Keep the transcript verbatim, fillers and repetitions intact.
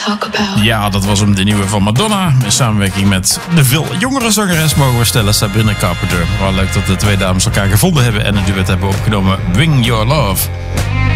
talk about. Ja, dat was hem, de nieuwe van Madonna. In samenwerking met de veel jongere zangeres, mogen we stellen, Sabrina Carpenter. Wel leuk dat de twee dames elkaar gevonden hebben en een duet hebben opgenomen. Bring Your Love.